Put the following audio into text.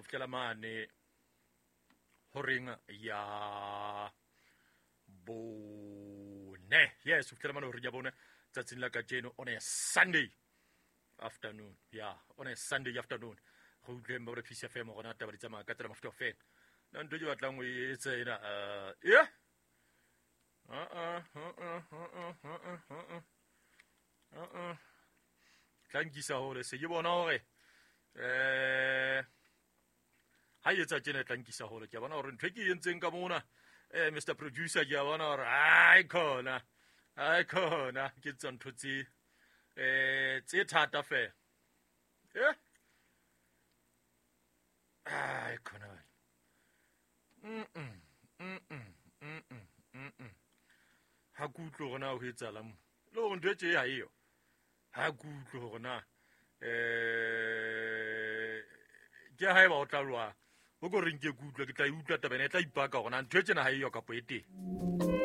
go fitlhela mane horeng ya bone. Yes, o fitlhela mane horeng ya bone tsatsing la kajeno on a Sunday afternoon. Yeah, on a Sunday afternoon. Go utlweng ba re Peace FM gona taba di tsamaya ka tsela mafuta fela. Nna ntho ke batlang o e tsena yeah. Tlankisa hore se ke bona hore ha etsa tjena tlankisa hore ke bona hore ntho ke yentseng ka mona Mr Producer ke bona hore ai khona ke tsa ntho tse thata fela ai khona ha kutlo gona ho etsalang le go ntwe tje ha eo ha kutlo gona ke ha eba o tla lwa o go reng ke kutlo ke tla e utlwa tabene tla ipaka gona ntwe tsena ha eo ka poeteng